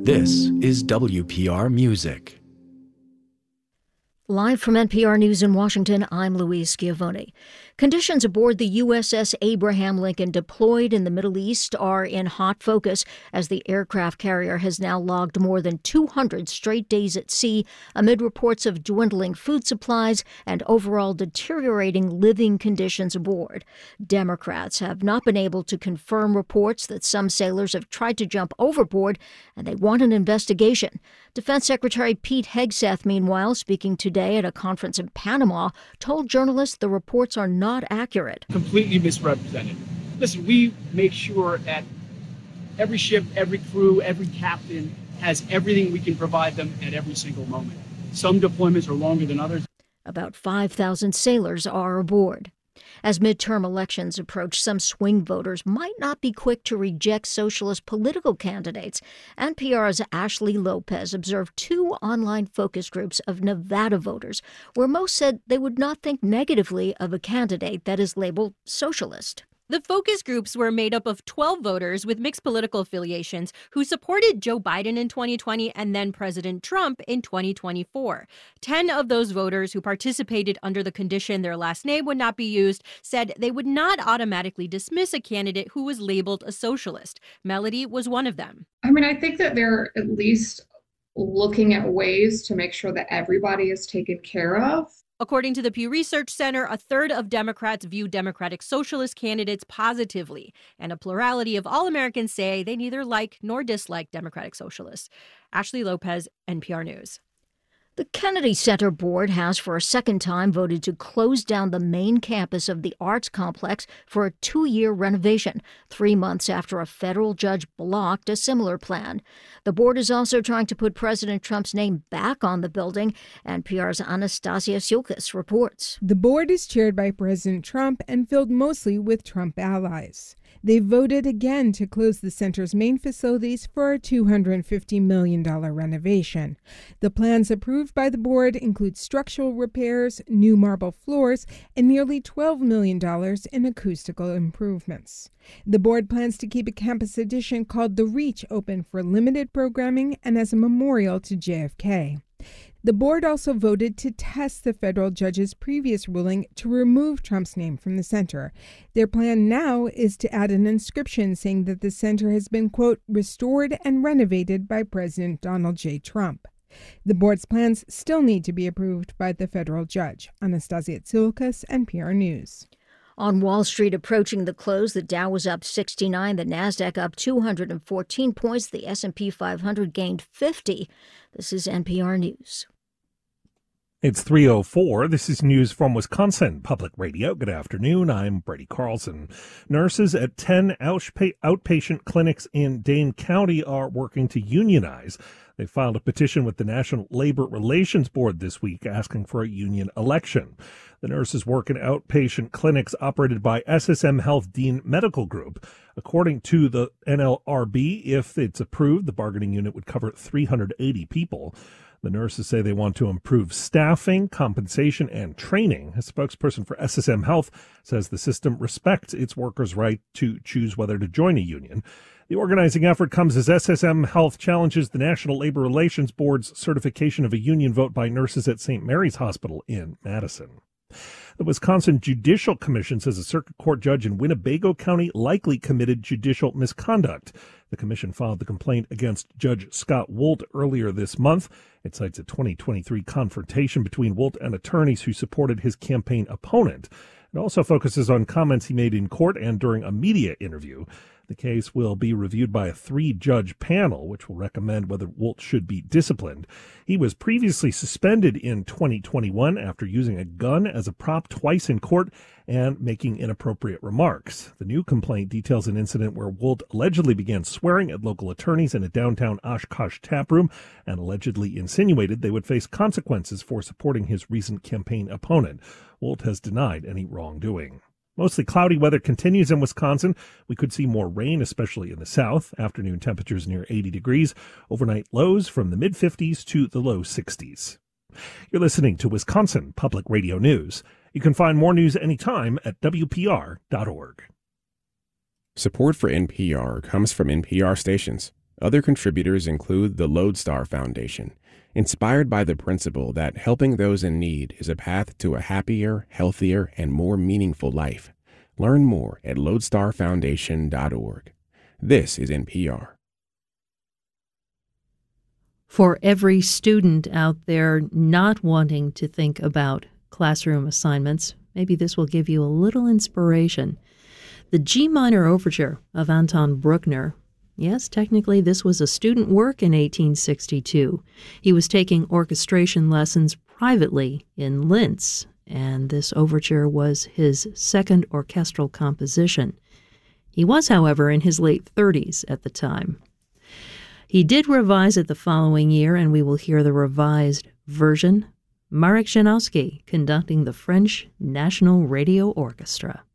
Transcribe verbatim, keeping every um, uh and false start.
This is W P R Music. Live from N P R News in Washington, I'm Louise Schiavone. Conditions aboard the U S S Abraham Lincoln deployed in the Middle East are in hot focus as the aircraft carrier has now logged more than two hundred straight days at sea amid reports of dwindling food supplies and overall deteriorating living conditions aboard. Democrats have not been able to confirm reports that some sailors have tried to jump overboard, and they want an investigation. Defense Secretary Pete Hegseth, meanwhile, speaking today at a conference in Panama, told journalists the reports are not accurate. Completely misrepresented. Listen, we make sure that every ship, every crew, every captain has everything we can provide them at every single moment. Some deployments are longer than others. About five thousand sailors are aboard. As midterm elections approach, some swing voters might not be quick to reject socialist political candidates. N P R's Ashley Lopez observed two online focus groups of Nevada voters, where most said they would not think negatively of a candidate that is labeled socialist. The focus groups were made up of twelve voters with mixed political affiliations who supported Joe Biden in twenty twenty and then President Trump in twenty twenty-four. Ten of those voters who participated under the condition their last name would not be used said they would not automatically dismiss a candidate who was labeled a socialist. Melody was one of them. I mean, I think that they're at least looking at ways to make sure that everybody is taken care of. According to the Pew Research Center, a third of Democrats view Democratic Socialist candidates positively, and a plurality of all Americans say they neither like nor dislike Democratic Socialists. Ashley Lopez, N P R News. The Kennedy Center Board has for a second time voted to close down the main campus of the arts complex for a two-year renovation, three months after a federal judge blocked a similar plan. The board is also trying to put President Trump's name back on the building. N P R's Anastasia Sioukis reports. The board is chaired by President Trump and filled mostly with Trump allies. They voted again to close the center's main facilities for a two hundred fifty million dollars renovation. The plans approved by the board include structural repairs, new marble floors, and nearly twelve million dollars in acoustical improvements. The board plans to keep a campus addition called The Reach open for limited programming and as a memorial to J F K. The board also voted to test the federal judge's previous ruling to remove Trump's name from the center. Their plan now is to add an inscription saying that the center has been, quote, restored and renovated by President Donald J. Trump. The board's plans still need to be approved by the federal judge. Anastasia Tsioukas, N P R News. On Wall Street, approaching the close, the Dow was up sixty-nine, the Nasdaq up two hundred fourteen points, the S and P five hundred gained fifty. This is N P R News. It's three oh four. This is news from Wisconsin Public Radio. Good afternoon. I'm Brady Carlson. Nurses at ten outpatient clinics in Dane County are working to unionize. They filed a petition with the National Labor Relations Board this week asking for a union election. The nurses work in outpatient clinics operated by S S M Health Dean Medical Group. According to the N L R B, if it's approved, the bargaining unit would cover three hundred eighty people. The nurses say they want to improve staffing, compensation, and training. A spokesperson for S S M Health says the system respects its workers' right to choose whether to join a union. The organizing effort comes as S S M Health challenges the National Labor Relations Board's certification of a union vote by nurses at Saint Mary's Hospital in Madison. The Wisconsin Judicial Commission says a circuit court judge in Winnebago County likely committed judicial misconduct. The commission filed the complaint against Judge Scott Wolt earlier this month. It cites a twenty twenty-three confrontation between Wolt and attorneys who supported his campaign opponent. It also focuses on comments he made in court and during a media interview. The case will be reviewed by a three-judge panel, which will recommend whether Wolt should be disciplined. He was previously suspended in twenty twenty-one after using a gun as a prop twice in court and making inappropriate remarks. The new complaint details an incident where Wolt allegedly began swearing at local attorneys in a downtown Oshkosh taproom and allegedly insinuated they would face consequences for supporting his recent campaign opponent. Wolt has denied any wrongdoing. Mostly cloudy weather continues in Wisconsin. We could see more rain, especially in the south. Afternoon temperatures near eighty degrees. Overnight lows from the mid fifties to the low sixties. You're listening to Wisconsin Public Radio News. You can find more news anytime at W P R dot org. Support for N P R comes from N P R stations. Other contributors include the Lodestar Foundation, inspired by the principle that helping those in need is a path to a happier, healthier, and more meaningful life. Learn more at lodestar foundation dot org. This is N P R. For every student out there not wanting to think about classroom assignments, maybe this will give you a little inspiration. The G minor overture of Anton Bruckner. Yes, technically this was a student work in eighteen sixty-two. He was taking orchestration lessons privately in Linz, and this overture was his second orchestral composition. He was, however, in his late thirties at the time. He did revise it the following year, and we will hear the revised version. Marek Janowski conducting the French National Radio Orchestra.